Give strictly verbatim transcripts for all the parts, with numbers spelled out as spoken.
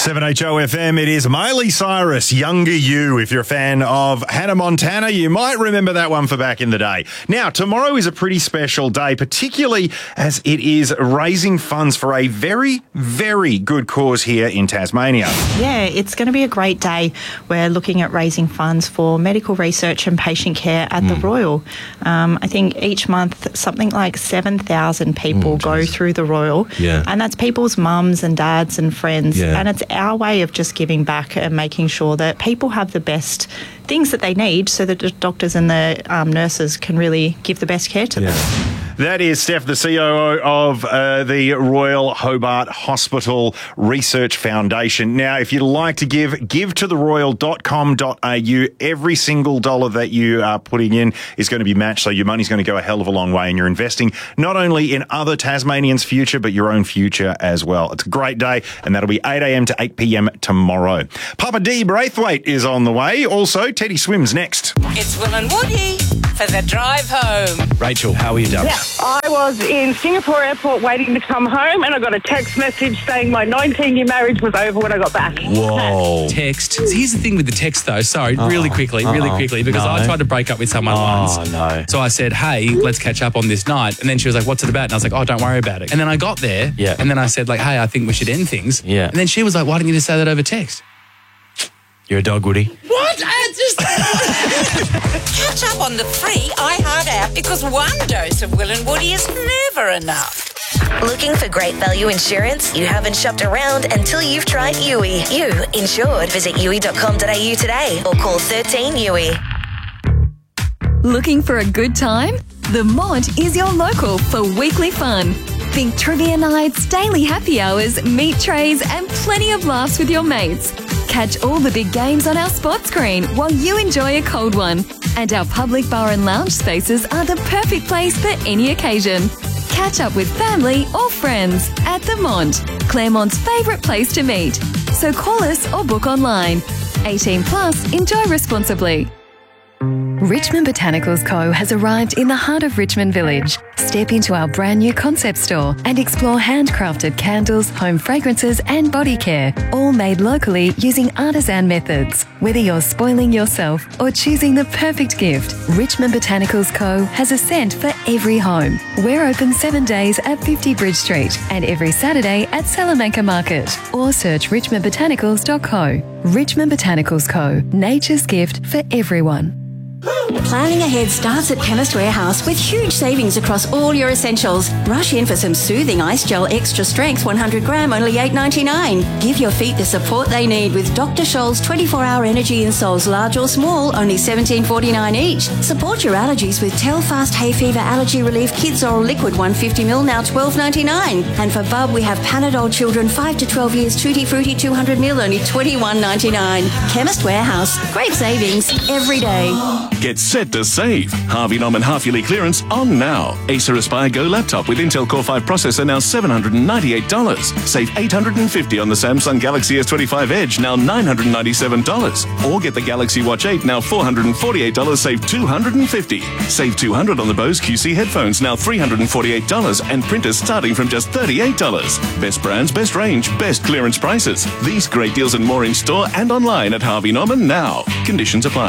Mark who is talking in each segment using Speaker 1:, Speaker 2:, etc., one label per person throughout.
Speaker 1: seven H O F M, it is Miley Cyrus, Younger You. If you're a fan of Hannah Montana, you might remember that one for back in the day. Now, tomorrow is a pretty special day, particularly as it is raising funds for a very, very good cause here in Tasmania.
Speaker 2: Yeah, it's going to be a great day. We're looking at raising funds for medical research and patient care at mm. the Royal. Um, I think each month something like seven thousand people oh, go through the Royal.
Speaker 3: Yeah.
Speaker 2: And that's people's mums and dads and friends.
Speaker 3: Yeah.
Speaker 2: And it's our way of just giving back and making sure that people have the best things that they need so that the doctors and the um, nurses can really give the best care to
Speaker 3: yeah.
Speaker 2: them.
Speaker 1: That is Steph, the C O O of uh, the Royal Hobart Hospital Research Foundation. Now, if you'd like to give, give to the royal dot com dot a u. Every single dollar that you are putting in is going to be matched, so your money's going to go a hell of a long way, and you're investing not only in other Tasmanians' future, but your own future as well. It's a great day, and that'll be eight a.m. to eight p.m. tomorrow. Papa D Braithwaite is on the way. Also, Teddy Swims next.
Speaker 4: It's Will and Woody for the drive home.
Speaker 3: Rachel, how are you done?
Speaker 5: Yeah, I was in Singapore airport waiting to come home, and I got a text message saying my nineteen-year marriage was over when I got back.
Speaker 3: Whoa.
Speaker 6: Text. So here's the thing with the text, though. Sorry,
Speaker 3: oh,
Speaker 6: really quickly, really
Speaker 3: uh-oh.
Speaker 6: quickly, because
Speaker 3: no.
Speaker 6: I tried to break up with someone
Speaker 3: oh,
Speaker 6: once.
Speaker 3: no.
Speaker 6: So I said, hey, let's catch up on this night. And then she was like, what's it about? And I was like, oh, don't worry about it. And then I got there,
Speaker 3: yeah.
Speaker 6: and then I said, like, hey, I think we should end things.
Speaker 3: Yeah.
Speaker 6: And then she was like, why didn't you just say that over text?
Speaker 3: You're a dog, Woody.
Speaker 6: What? I just...
Speaker 4: Catch up on the free iHeart app, because one dose of Will and Woody is never enough.
Speaker 7: Looking for great value insurance? You haven't shopped around until you've tried U I. You insured. Visit U I dot com dot a u today or call thirteen U I.
Speaker 8: Looking for a good time? The Mont is your local for weekly fun. Think trivia nights, daily happy hours, meat trays, and plenty of laughs with your mates. Catch all the big games on our spot screen while you enjoy a cold one. And our public bar and lounge spaces are the perfect place for any occasion. Catch up with family or friends at the Mont, Claremont's favourite place to meet. So call us or book online. eighteen plus, enjoy responsibly. Richmond Botanicals Co has arrived in the heart of Richmond Village. Step into our brand new concept store and explore handcrafted candles, home fragrances and body care, all made locally using artisan methods. Whether you're spoiling yourself or choosing the perfect gift, Richmond Botanicals Co has a scent for every home. We're open seven days at fifty Bridge Street and every Saturday at Salamanca Market, or search richmond botanicals dot co. Richmond Botanicals Co, nature's gift for everyone.
Speaker 9: Planning ahead starts at Chemist Warehouse with huge savings across all your essentials. Rush in for some soothing ice gel extra strength one hundred gram, only eight ninety-nine. Give your feet the support they need with Doctor Scholl's twenty-four hour energy insoles, large or small, only seventeen forty-nine each. Support your allergies with Telfast Hay Fever Allergy Relief Kids Oral Liquid one hundred fifty milliliters, now twelve ninety-nine. And for Bub, we have Panadol Children five to twelve years Tutti Frutti two hundred milliliters, only twenty-one ninety-nine. Chemist Warehouse, great savings every day.
Speaker 10: Get set to save. Harvey Norman half-yearly clearance on now. Acer Aspire Go laptop with Intel Core five processor, now seven hundred ninety-eight dollars. Save eight hundred fifty dollars on the Samsung Galaxy S twenty-five Edge, now nine hundred ninety-seven dollars. Or get the Galaxy Watch eight, now four hundred forty-eight dollars, save two hundred fifty dollars. Save two hundred dollars on the Bose Q C headphones, now three hundred forty-eight dollars, and printers starting from just thirty-eight dollars. Best brands, best range, best clearance prices. These great deals and more in store and online at Harvey Norman now. Conditions apply.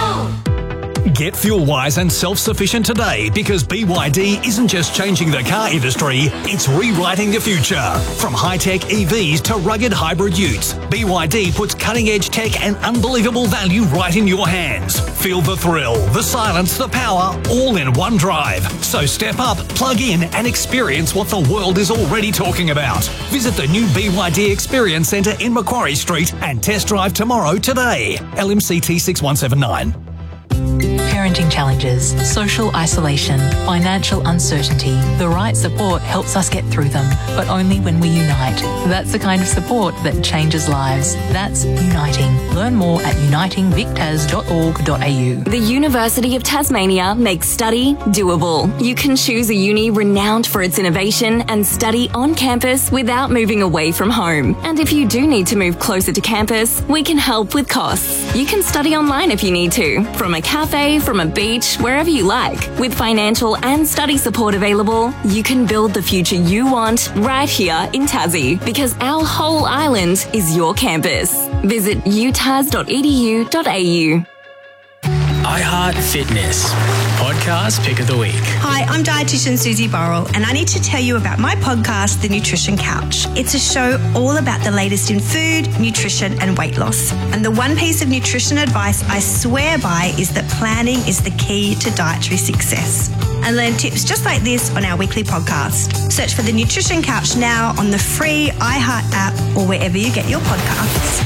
Speaker 11: Get fuel-wise and self-sufficient today, because B Y D isn't just changing the car industry, it's rewriting the future. From high-tech E Vs to rugged hybrid utes, B Y D puts cutting-edge tech and unbelievable value right in your hands. Feel the thrill, the silence, the power, all in one drive. So step up, plug in and experience what the world is already talking about. Visit the new B Y D Experience Centre in Macquarie Street and test drive tomorrow today. L M C T six one seven nine.
Speaker 12: Parenting challenges, social isolation, financial uncertainty. The right support helps us get through them, but only when we unite. That's the kind of support that changes lives. That's Uniting. Learn more at uniting vic tas dot org dot a u.
Speaker 8: The University of Tasmania makes study doable. You can choose a uni renowned for its innovation and study on campus without moving away from home. And if you do need to move closer to campus, we can help with costs. You can study online if you need to, from a cafe, from from a beach, wherever you like. With financial and study support available, you can build the future you want right here in Tassie, because our whole island is your campus. Visit u tas dot e d u dot a u.
Speaker 13: iHeart Fitness podcast pick of the week.
Speaker 14: Hi, I'm dietitian Susie Burrell, and I need to tell you about my podcast, The Nutrition Couch. It's a show all about the latest in food, nutrition, and weight loss. And the one piece of nutrition advice I swear by is that planning is the key to dietary success. And learn tips just like this on our weekly podcast. Search for The Nutrition Couch now on the free iHeart app or wherever you get your podcasts.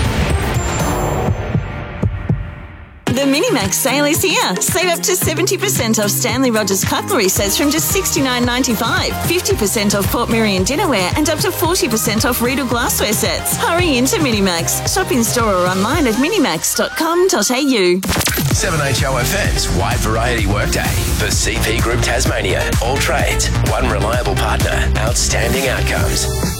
Speaker 15: The Minimax sale is here. Save up to seventy percent off Stanley Rogers cutlery sets from just sixty-nine ninety-five, fifty percent off Port Merion dinnerware, and up to forty percent off Riedel glassware sets. Hurry into Minimax. Shop in store or online at minimax dot com dot a u.
Speaker 16: seven H O F M's Wide Variety Workday for C P Group Tasmania. All trades, one reliable partner, outstanding outcomes.